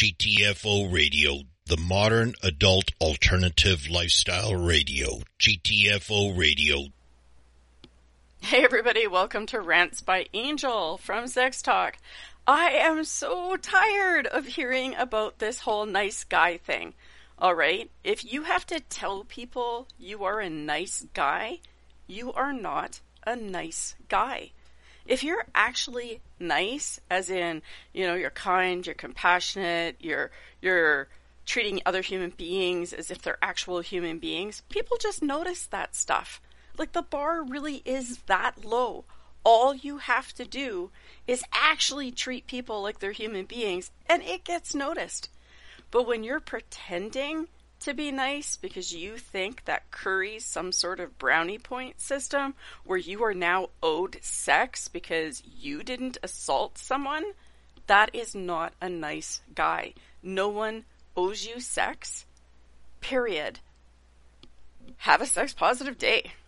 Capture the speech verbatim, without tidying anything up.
G T F O Radio, the modern adult alternative lifestyle radio. G T F O Radio. Hey everybody, welcome to Rants by Angel from Sex Talk. I am so tired of hearing about this whole nice guy thing. Alright, if you have to tell people you are a nice guy, you are not a nice guy. If you're actually nice, as in, you know, you're kind, you're compassionate, you're you're treating other human beings as if they're actual human beings, people just notice that stuff. Like, the bar really is that low. All you have to do is actually treat people like they're human beings, and it gets noticed. But when you're pretending to be nice because you think that curry's some sort of brownie point system where you are now owed sex because you didn't assault someone, that is not a nice guy. No one owes you sex. Period. Have a sex positive day.